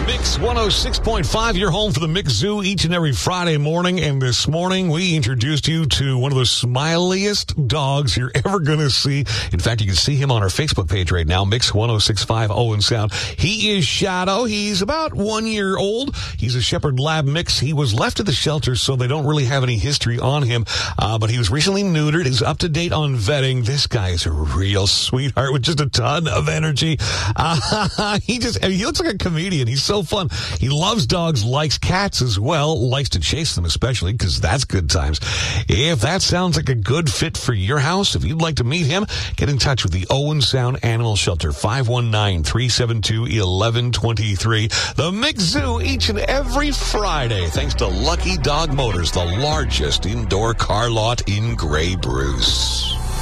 Mix 106.5, your home for the Mix Zoo each and every Friday morning. And this morning, we introduced you to one of the smiliest dogs you're ever going to see. In fact, you can see him on our Facebook page right now, Mix 106.5 Owen Sound. He is Shadow. He's about 1 year old. He's a Shepherd Lab mix. He was left at the shelter, so they don't really have any history on him. But he was recently neutered. He's up to date on vetting. This guy is a real sweetheart with just a ton of energy. He looks like a comedian. He's so fun. He loves dogs, likes cats as well, likes to chase them especially, because that's good times. If that sounds like a good fit for your house, if you'd like to meet him, get in touch with the Owen Sound Animal Shelter, 519-372-1123. The Mix Zoo each and every Friday, thanks to Lucky Dog Motors, the largest indoor car lot in Grey Bruce.